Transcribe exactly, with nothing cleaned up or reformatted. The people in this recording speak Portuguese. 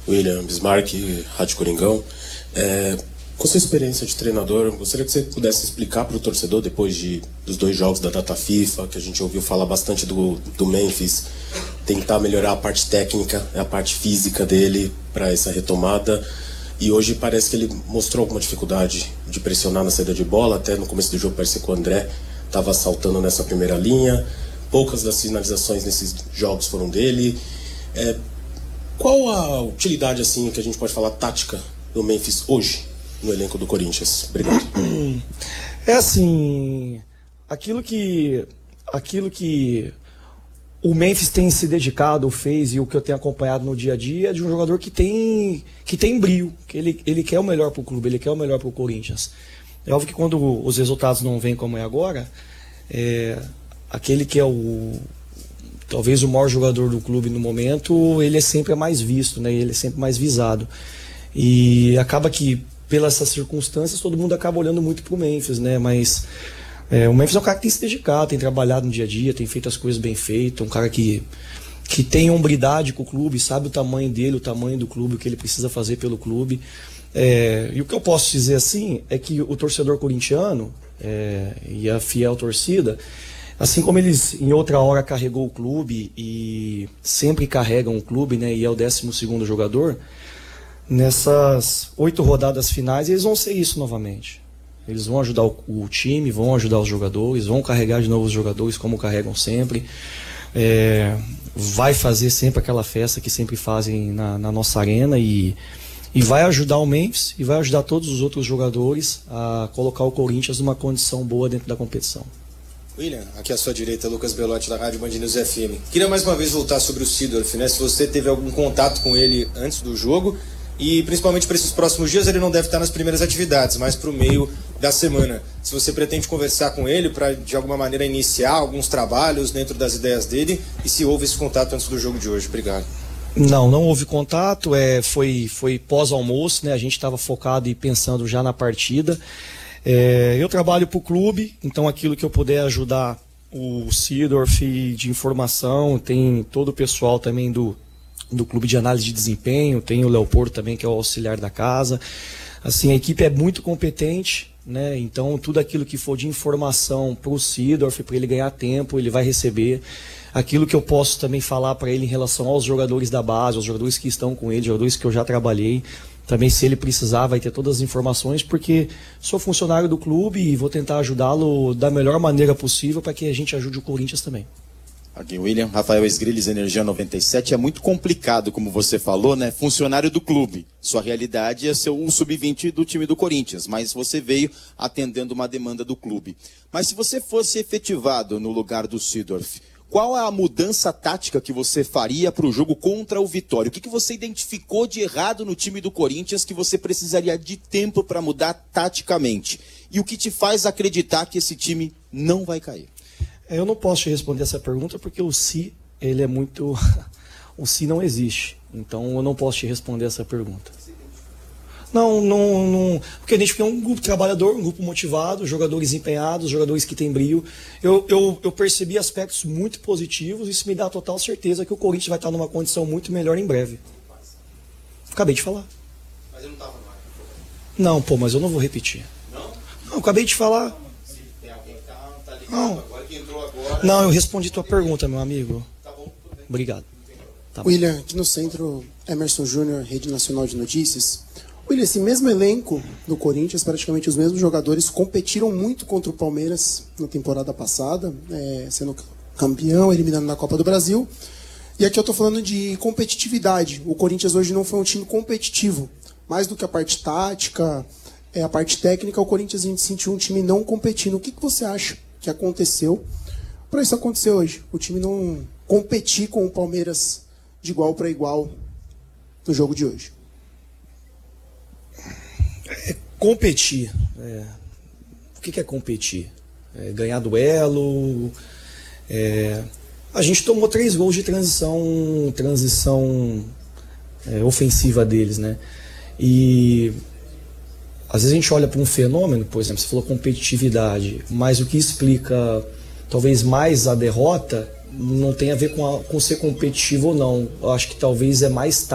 William Bismarck, Rádio Coringão. É, com sua experiência de treinador, gostaria que você pudesse explicar para o torcedor, depois de, dos dois jogos da data FIFA, que a gente ouviu falar bastante do, do Memphis, tentar melhorar a parte técnica, a parte física dele para essa retomada. E hoje parece que ele mostrou alguma dificuldade de pressionar na saída de bola. Até no começo do jogo parecia que o André estava saltando nessa primeira linha. Poucas das finalizações nesses jogos foram dele. É, qual a utilidade, assim, que a gente pode falar, tática do Memphis hoje no elenco do Corinthians? Obrigado. É assim, aquilo que aquilo que o Memphis tem se dedicado, fez, e o que eu tenho acompanhado no dia a dia é de um jogador que tem que tem brio, que ele, ele quer o melhor para o clube, ele quer o melhor para o Corinthians. É óbvio que quando os resultados não vêm como é agora, é, aquele que é o talvez o maior jogador do clube no momento, ele é sempre mais visto, né? Ele é sempre mais visado. E acaba que, pelas essas circunstâncias, todo mundo acaba olhando muito pro Memphis, né? Mas é, o Memphis é um cara que tem se dedicado, tem trabalhado no dia a dia, tem feito as coisas bem feitas, um cara que, que tem hombridade com o clube, sabe o tamanho dele, o tamanho do clube, o que ele precisa fazer pelo clube. É, e o que eu posso dizer assim é que o torcedor corintiano é, e a fiel torcida, assim como eles em outra hora carregou o clube e sempre carregam o clube, né, e é o décimo segundo jogador, nessas oito rodadas finais eles vão ser isso novamente. Eles vão ajudar o, o time, vão ajudar os jogadores, vão carregar de novo os jogadores como carregam sempre. É, vai fazer sempre aquela festa que sempre fazem na, na nossa arena e, e vai ajudar o Memphis e vai ajudar todos os outros jogadores a colocar o Corinthians numa condição boa dentro da competição. William, aqui à sua direita, Lucas Belotti da Rádio Band News F M. Queria mais uma vez voltar sobre o Seedorf, né? Se você teve algum contato com ele antes do jogo e principalmente para esses próximos dias, ele não deve estar nas primeiras atividades, mas para o meio da semana. Se você pretende conversar com ele para de alguma maneira iniciar alguns trabalhos dentro das ideias dele e se houve esse contato antes do jogo de hoje. Obrigado. Não, não houve contato, é, foi, foi pós-almoço, né? A gente estava focado e pensando já na partida. É, eu trabalho para o clube, então aquilo que eu puder ajudar o Seedorf de informação, tem todo o pessoal também do, do clube de análise de desempenho, tem o Leopoldo também, que é o auxiliar da casa. Assim, a equipe é muito competente, né? Então tudo aquilo que for de informação para o Seedorf, para ele ganhar tempo, ele vai receber. Aquilo que eu posso também falar para ele em relação aos jogadores da base, aos jogadores que estão com ele, jogadores que eu já trabalhei. Também, se ele precisar, vai ter todas as informações, porque sou funcionário do clube e vou tentar ajudá-lo da melhor maneira possível para que a gente ajude o Corinthians também. Aqui, William, Rafael Esgriles, Energia noventa e sete. É muito complicado, como você falou, né? Funcionário do clube. Sua realidade é ser um sub vinte do time do Corinthians, mas você veio atendendo uma demanda do clube. Mas se você fosse efetivado no lugar do Seedorf, qual é a mudança tática que você faria para o jogo contra o Vitória? O que, que você identificou de errado no time do Corinthians que você precisaria de tempo para mudar taticamente? E o que te faz acreditar que esse time não vai cair? Eu não posso te responder essa pergunta porque o se, ele é muito... o se não existe. Então eu não posso te responder essa pergunta. Não, não, não, porque a gente é um grupo trabalhador, um grupo motivado, jogadores empenhados, jogadores que têm brilho. Eu, eu, eu percebi aspectos muito positivos e isso me dá total certeza que o Corinthians vai estar numa condição muito melhor em breve. Acabei de falar. Mas eu não estava no ar. Não, pô, mas eu não vou repetir. Não? Não, acabei de falar. Se tem alguém que tá, tá ligado Não. agora, que entrou agora... Não, eu respondi tua pergunta, meu amigo. Tá bom, tudo bem. Obrigado. Tá bom. William, aqui no centro, Emerson Júnior, Rede Nacional de Notícias. William, esse mesmo elenco do Corinthians, praticamente os mesmos jogadores, competiram muito contra o Palmeiras na temporada passada, é, sendo campeão, eliminando na Copa do Brasil. E aqui eu estou falando de competitividade. O Corinthians hoje não foi um time competitivo. Mais do que a parte tática, é, a parte técnica, o Corinthians a gente sentiu um time não competindo. O que, que você acha que aconteceu para isso acontecer hoje? O time não competir com o Palmeiras de igual para igual no jogo de hoje. É competir. É. O que é competir? É ganhar duelo. É. A gente tomou três gols de transição, transição é, ofensiva deles, né? E às vezes a gente olha para um fenômeno, por exemplo, você falou competitividade, mas o que explica talvez mais a derrota não tem a ver com, a, com ser competitivo ou não. Eu acho que talvez é mais